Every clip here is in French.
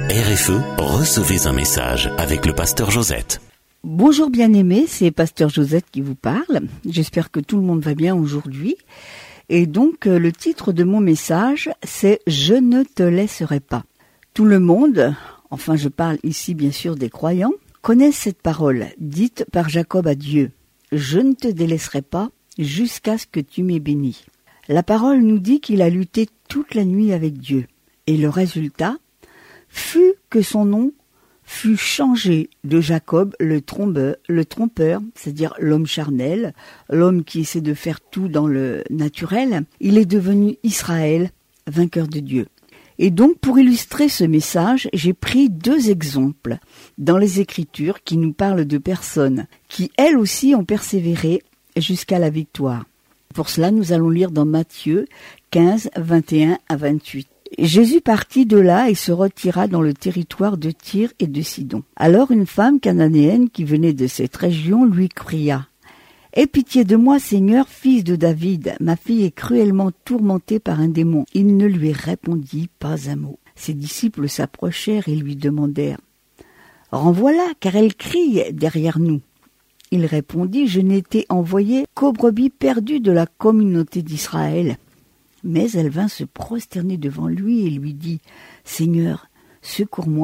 RFE, recevez un message avec le pasteur Josette. Bonjour bien-aimés, c'est pasteur Josette qui vous parle. J'espère que tout le monde va bien aujourd'hui. Et donc, le titre de mon message, c'est « Je ne te laisserai pas ». Tout le monde, enfin je parle ici bien sûr des croyants, connaissent cette parole dite par Jacob à Dieu. « Je ne te délaisserai pas jusqu'à ce que tu m'aies béni ». La parole nous dit qu'il a lutté toute la nuit avec Dieu. Et le résultat fut que son nom fut changé de Jacob, le trompeur, c'est-à-dire l'homme charnel, l'homme qui essaie de faire tout dans le naturel. Il est devenu Israël, vainqueur de Dieu. Et donc, pour illustrer ce message, j'ai pris 2 exemples dans les Écritures qui nous parlent de personnes qui, elles aussi, ont persévéré jusqu'à la victoire. Pour cela, nous allons lire dans Matthieu 15, 21 à 28. Jésus partit de là et se retira dans le territoire de Tyr et de Sidon. Alors une femme cananéenne qui venait de cette région lui cria « Aie pitié de moi, Seigneur, fils de David, ma fille est cruellement tourmentée par un démon. » Il ne lui répondit pas un mot. Ses disciples s'approchèrent et lui demandèrent « Renvoie-la, car elle crie derrière nous. » Il répondit « Je n'étais envoyé qu'aux brebis perdues de la communauté d'Israël. » Mais elle vint se prosterner devant lui et lui dit « Seigneur, secours-moi. »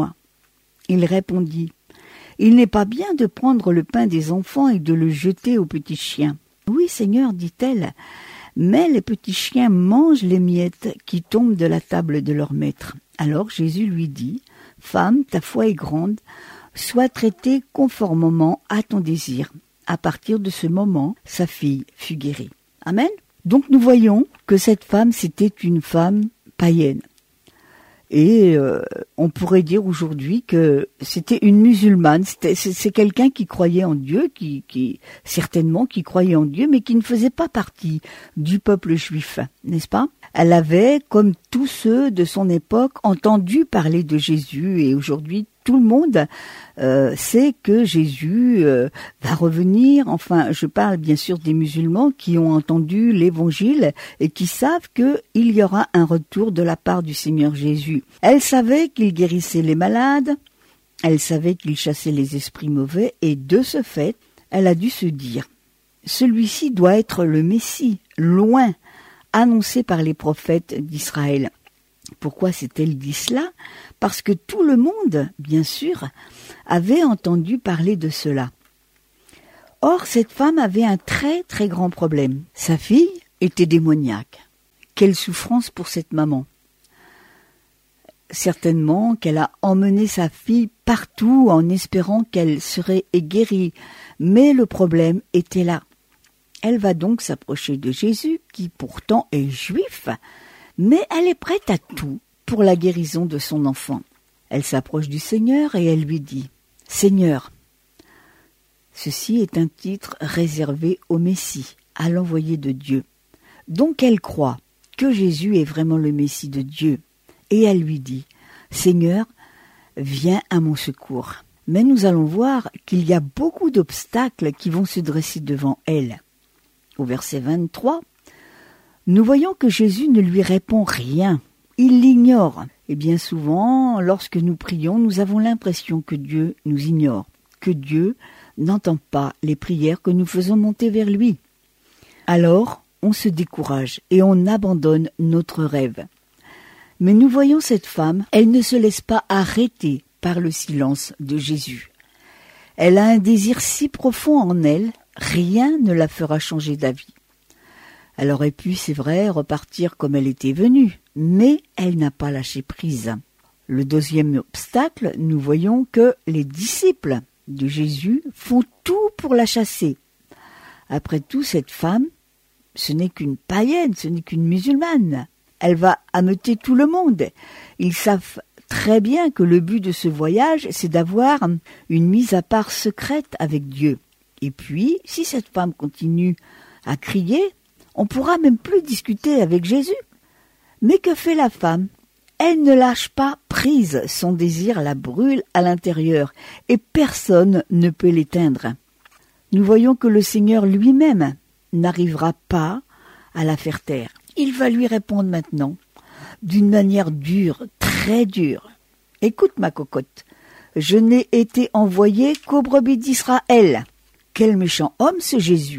Il répondit « Il n'est pas bien de prendre le pain des enfants et de le jeter aux petits chiens. »« Oui, Seigneur, dit-elle, mais les petits chiens mangent les miettes qui tombent de la table de leur maître. » Alors Jésus lui dit « Femme, ta foi est grande, sois traitée conformément à ton désir. » À partir de ce moment, sa fille fut guérie. Amen. Donc nous voyons que cette femme, c'était une femme païenne. Et on pourrait dire aujourd'hui que c'était une musulmane. C'est quelqu'un qui croyait en Dieu, qui certainement qui croyait en Dieu, mais qui ne faisait pas partie du peuple juif, n'est-ce pas? Elle avait, comme tous ceux de son époque, entendu parler de Jésus. Et aujourd'hui, tout le monde sait que Jésus va revenir. Enfin, je parle bien sûr des musulmans qui ont entendu l'évangile et qui savent qu'il y aura un retour de la part du Seigneur Jésus. Elle savait qu'il guérissait les malades, elle savait qu'il chassait les esprits mauvais et de ce fait, elle a dû se dire « Celui-ci doit être le Messie, loin, annoncé par les prophètes d'Israël. » Pourquoi s'est-elle dit cela? Parce que tout le monde, bien sûr, avait entendu parler de cela. Or, cette femme avait un très très grand problème. Sa fille était démoniaque. Quelle souffrance pour cette maman. Certainement qu'elle a emmené sa fille partout en espérant qu'elle serait guérie. Mais le problème était là. Elle va donc s'approcher de Jésus, qui pourtant est juif, mais elle est prête à tout pour la guérison de son enfant. Elle s'approche du Seigneur et elle lui dit « Seigneur ». Ceci est un titre réservé au Messie, à l'envoyé de Dieu. Donc elle croit que Jésus est vraiment le Messie de Dieu. Et elle lui dit « Seigneur, viens à mon secours ». Mais nous allons voir qu'il y a beaucoup d'obstacles qui vont se dresser devant elle. Au verset 23, nous voyons que Jésus ne lui répond rien. Il l'ignore. Et bien souvent, lorsque nous prions, nous avons l'impression que Dieu nous ignore, que Dieu n'entend pas les prières que nous faisons monter vers lui. Alors, on se décourage et on abandonne notre rêve. Mais nous voyons cette femme, elle ne se laisse pas arrêter par le silence de Jésus. Elle a un désir si profond en elle, rien ne la fera changer d'avis. Elle aurait pu, c'est vrai, repartir comme elle était venue, mais elle n'a pas lâché prise. Le deuxième obstacle, nous voyons que les disciples de Jésus font tout pour la chasser. Après tout, cette femme, ce n'est qu'une païenne, ce n'est qu'une musulmane. Elle va ameuter tout le monde. Ils savent très bien que le but de ce voyage, c'est d'avoir une mise à part secrète avec Dieu. Et puis, si cette femme continue à crier, on pourra même plus discuter avec Jésus. Mais que fait la femme? Elle ne lâche pas prise, son désir la brûle à l'intérieur, et personne ne peut l'éteindre. Nous voyons que le Seigneur lui-même n'arrivera pas à la faire taire. Il va lui répondre maintenant, d'une manière dure, très dure. Écoute ma cocotte, je n'ai été envoyé qu'aux brebis d'Israël. Quel méchant homme ce Jésus.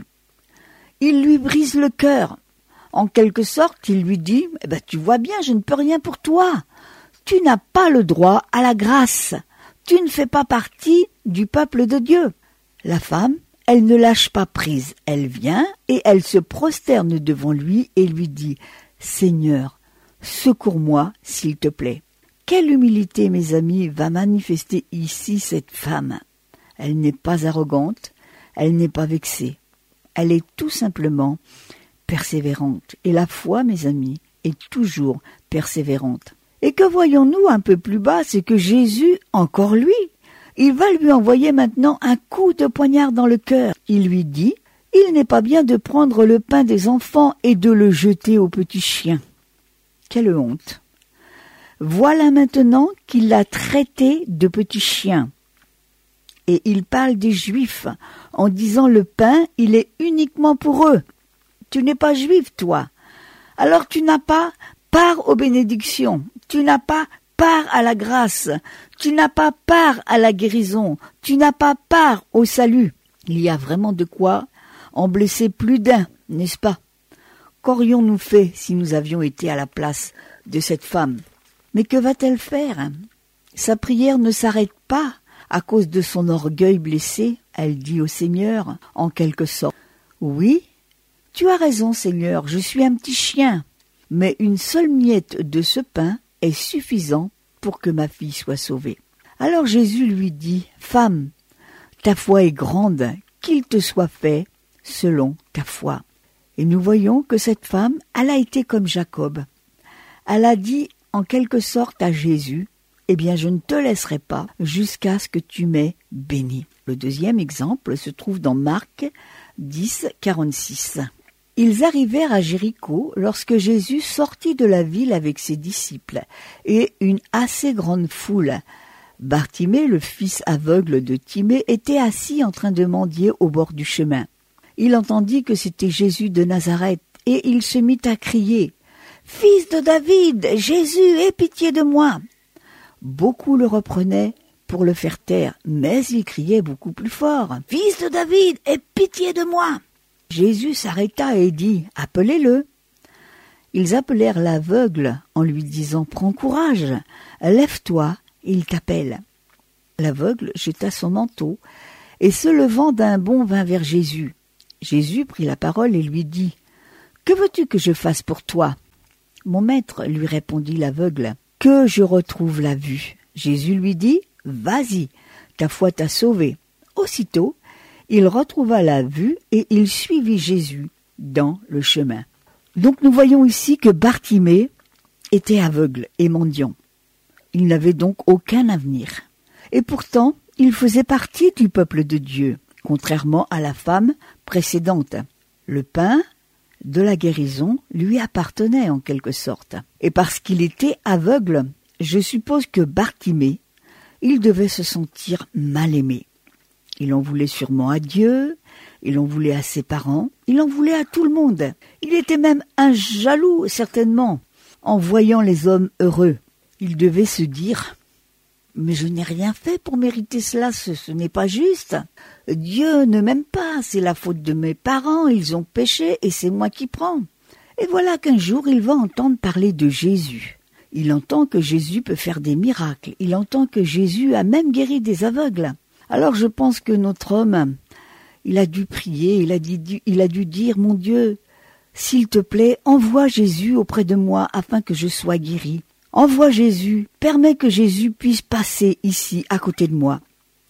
Il lui brise le cœur. En quelque sorte, il lui dit, tu vois bien, je ne peux rien pour toi. Tu n'as pas le droit à la grâce. Tu ne fais pas partie du peuple de Dieu. La femme, elle ne lâche pas prise. Elle vient et elle se prosterne devant lui et lui dit, Seigneur, secours-moi, s'il te plaît. Quelle humilité, mes amis, va manifester ici cette femme. Elle n'est pas arrogante, elle n'est pas vexée. Elle est tout simplement persévérante. Et la foi, mes amis, est toujours persévérante. Et que voyons-nous un peu plus bas, c'est que Jésus, encore lui, il va lui envoyer maintenant un coup de poignard dans le cœur. Il lui dit, il n'est pas bien de prendre le pain des enfants et de le jeter aux petits chiens. Quelle honte! Voilà maintenant qu'il l'a traité de petit chien. Et il parle des Juifs en disant le pain, il est uniquement pour eux. Tu n'es pas juif, toi. Alors tu n'as pas part aux bénédictions. Tu n'as pas part à la grâce. Tu n'as pas part à la guérison. Tu n'as pas part au salut. Il y a vraiment de quoi en blesser plus d'un, n'est-ce pas? Qu'aurions-nous fait si nous avions été à la place de cette femme? Mais que va-t-elle faire? Sa prière ne s'arrête pas à cause de son orgueil blessé. Elle dit au Seigneur, en quelque sorte, « Oui, tu as raison, Seigneur, je suis un petit chien, mais une seule miette de ce pain est suffisant pour que ma fille soit sauvée. » Alors Jésus lui dit, « Femme, ta foi est grande, qu'il te soit fait selon ta foi. » Et nous voyons que cette femme, elle a été comme Jacob. Elle a dit en quelque sorte à Jésus, « Eh bien, je ne te laisserai pas jusqu'à ce que tu m'aies béni. » Le deuxième exemple se trouve dans Marc 10, 46. Ils arrivèrent à Jéricho lorsque Jésus sortit de la ville avec ses disciples et une assez grande foule. Bartimée, le fils aveugle de Timée, était assis en train de mendier au bord du chemin. Il entendit que c'était Jésus de Nazareth et il se mit à crier « Fils de David, Jésus, aie pitié de moi !» Beaucoup le reprenaient pour le faire taire, mais il criait beaucoup plus fort « Fils de David, aie pitié de moi !» Jésus s'arrêta et dit « Appelez-le !» Ils appelèrent l'aveugle en lui disant « Prends courage, lève-toi, il t'appelle. » L'aveugle jeta son manteau et se levant d'un bond vint vers Jésus. Jésus prit la parole et lui dit « Que veux-tu que je fasse pour toi ?» « Mon maître, lui répondit l'aveugle, que je retrouve la vue. » Jésus lui dit « Vas-y, ta foi t'a sauvé. » Aussitôt, il retrouva la vue et il suivit Jésus dans le chemin. Donc nous voyons ici que Bartimée était aveugle et mendiant. Il n'avait donc aucun avenir. Et pourtant, il faisait partie du peuple de Dieu, contrairement à la femme précédente. Le pain de la guérison lui appartenait en quelque sorte. Et parce qu'il était aveugle, je suppose que Bartimée, il devait se sentir mal aimé. Il en voulait sûrement à Dieu, il en voulait à ses parents, il en voulait à tout le monde. Il était même un jaloux, certainement, en voyant les hommes heureux. Il devait se dire « Mais je n'ai rien fait pour mériter cela, ce n'est pas juste. Dieu ne m'aime pas, c'est la faute de mes parents, ils ont péché et c'est moi qui prends. » Et voilà qu'un jour, il va entendre parler de Jésus. Il entend que Jésus peut faire des miracles. Il entend que Jésus a même guéri des aveugles. Alors je pense que notre homme, il a dû prier, il a dû dire « Mon Dieu, s'il te plaît, envoie Jésus auprès de moi afin que je sois guéri. Envoie Jésus, permets que Jésus puisse passer ici à côté de moi. »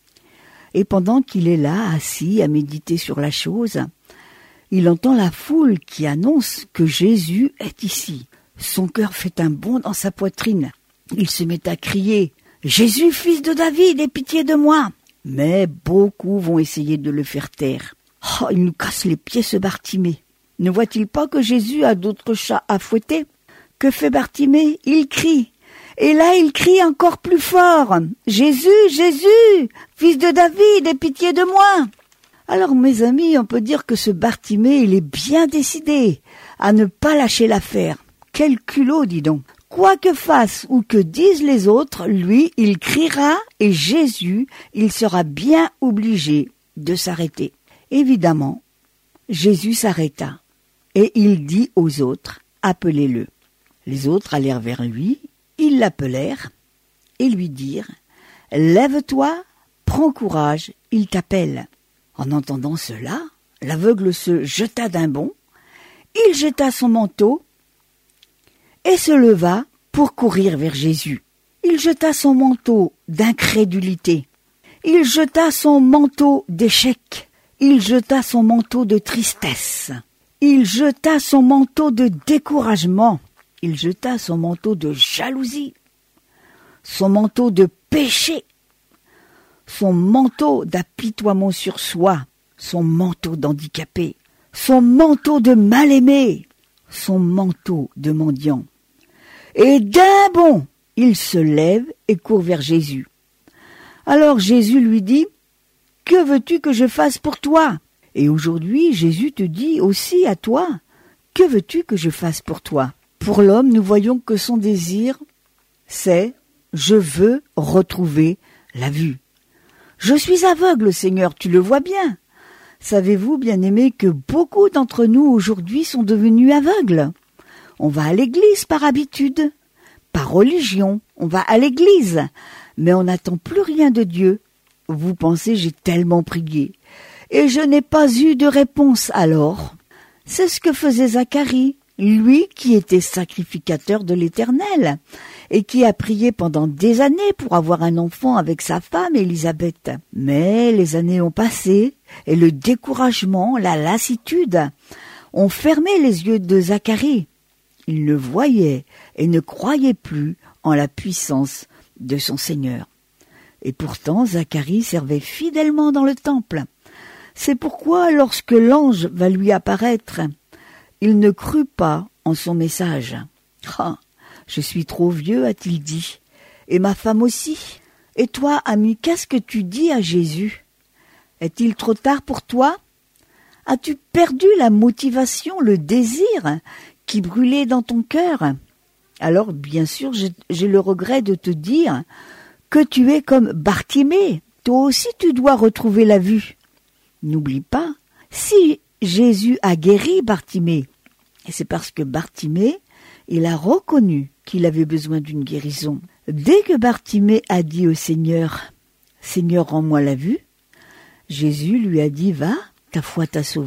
Et pendant qu'il est là, assis, à méditer sur la chose, il entend la foule qui annonce que Jésus est ici. Son cœur fait un bond dans sa poitrine. Il se met à crier « Jésus, fils de David, aie pitié de moi !» Mais beaucoup vont essayer de le faire taire. « Oh, il nous casse les pieds ce Bartimée. Ne voit-il pas que Jésus a d'autres chats à fouetter ?» Que fait Bartimée? Il crie. Et là, il crie encore plus fort. « Jésus, Jésus, fils de David, aie pitié de moi !» Alors, mes amis, on peut dire que ce Bartimée, il est bien décidé à ne pas lâcher l'affaire. Quel culot, dis donc. Quoi que fassent ou que disent les autres, lui, il criera et Jésus, il sera bien obligé de s'arrêter. Évidemment, Jésus s'arrêta et il dit aux autres, appelez-le. Les autres allèrent vers lui, ils l'appelèrent et lui dirent, lève-toi, prends courage, il t'appelle. En entendant cela, l'aveugle se jeta d'un bond, il jeta son manteau et se leva pour courir vers Jésus. Il jeta son manteau d'incrédulité, il jeta son manteau d'échec, il jeta son manteau de tristesse, il jeta son manteau de découragement, il jeta son manteau de jalousie, son manteau de péché, son manteau d'apitoiement sur soi, son manteau d'handicapé, son manteau de mal-aimé, son manteau de mendiant. Et d'un bond, il se lève et court vers Jésus. Alors Jésus lui dit, « Que veux-tu que je fasse pour toi ?» Et aujourd'hui, Jésus te dit aussi à toi, « Que veux-tu que je fasse pour toi ?» Pour l'homme, nous voyons que son désir, c'est « Je veux retrouver la vue. » Je suis aveugle, Seigneur, tu le vois bien. Savez-vous, bien-aimés, que beaucoup d'entre nous aujourd'hui sont devenus aveugles? On va à l'église par habitude, par religion, on va à l'église, mais on n'attend plus rien de Dieu. Vous pensez, j'ai tellement prié, et je n'ai pas eu de réponse alors. C'est ce que faisait Zacharie, lui qui était sacrificateur de l'Éternel, et qui a prié pendant des années pour avoir un enfant avec sa femme Élisabeth. Mais les années ont passé, et le découragement, la lassitude, ont fermé les yeux de Zacharie. Il ne voyait et ne croyait plus en la puissance de son Seigneur. Et pourtant, Zacharie servait fidèlement dans le temple. C'est pourquoi, lorsque l'ange va lui apparaître, il ne crut pas en son message. « Ah, je suis trop vieux, a-t-il dit, et ma femme aussi. Et toi, ami, qu'est-ce que tu dis à Jésus? Est-il trop tard pour toi? As-tu perdu la motivation, le désir qui brûlait dans ton cœur? Alors, bien sûr, j'ai le regret de te dire que tu es comme Bartimée. Toi aussi, tu dois retrouver la vue. N'oublie pas, si Jésus a guéri Bartimée, et c'est parce que Bartimée, il a reconnu qu'il avait besoin d'une guérison. Dès que Bartimée a dit au Seigneur, « Seigneur, rends-moi la vue », Jésus lui a dit, « Va, ta foi t'a sauvé ».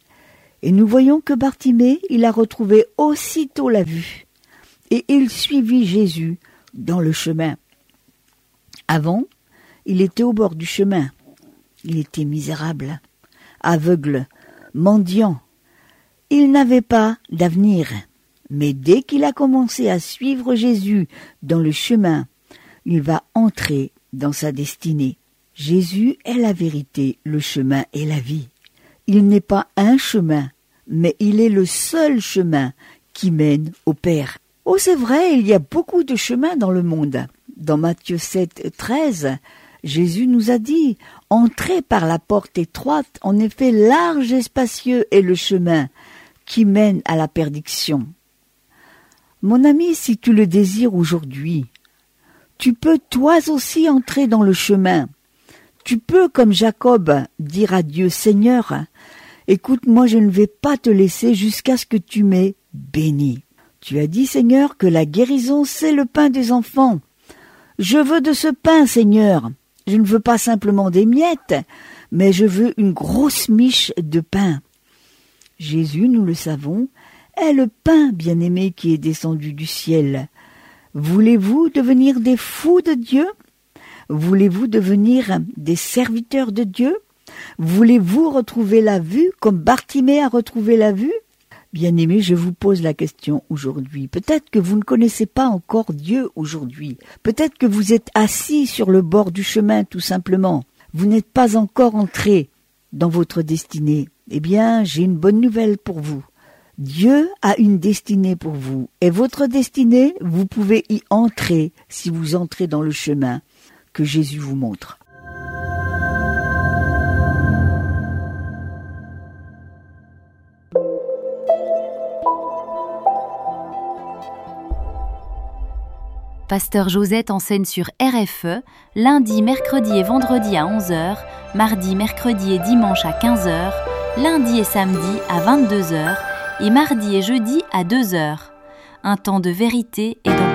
Et nous voyons que Bartimée, il a retrouvé aussitôt la vue. Et il suivit Jésus dans le chemin. Avant, il était au bord du chemin. Il était misérable, aveugle, mendiant. Il n'avait pas d'avenir. Mais dès qu'il a commencé à suivre Jésus dans le chemin, il va entrer dans sa destinée. Jésus est la vérité, le chemin et la vie. Il n'est pas un chemin, mais il est le seul chemin qui mène au Père. Oh, c'est vrai, il y a beaucoup de chemins dans le monde. Dans Matthieu 7, 13, Jésus nous a dit « Entrez par la porte étroite, en effet large et spacieux est le chemin qui mène à la perdition. » Mon ami, si tu le désires aujourd'hui, tu peux toi aussi entrer dans le chemin. Tu peux, comme Jacob, dire à Dieu, « Seigneur, écoute, moi je ne vais pas te laisser jusqu'à ce que tu m'aies béni. » Tu as dit, Seigneur, que la guérison, c'est le pain des enfants. Je veux de ce pain, Seigneur. Je ne veux pas simplement des miettes, mais je veux une grosse miche de pain. Jésus, nous le savons, est le pain bien-aimé qui est descendu du ciel. Voulez-vous devenir des fous de Dieu? Voulez-vous devenir des serviteurs de Dieu? Voulez-vous retrouver la vue comme Bartimée a retrouvé la vue? Bien-aimés, je vous pose la question aujourd'hui. Peut-être que vous ne connaissez pas encore Dieu aujourd'hui. Peut-être que vous êtes assis sur le bord du chemin tout simplement. Vous n'êtes pas encore entré dans votre destinée. Eh bien, j'ai une bonne nouvelle pour vous. Dieu a une destinée pour vous. Et votre destinée, vous pouvez y entrer si vous entrez dans le chemin que Jésus vous montre. Pasteur Josette enseigne sur RFE, lundi, mercredi et vendredi à 11h, mardi, mercredi et dimanche à 15h, lundi et samedi à 22h et mardi et jeudi à 2h. Un temps de vérité et d'encouragement.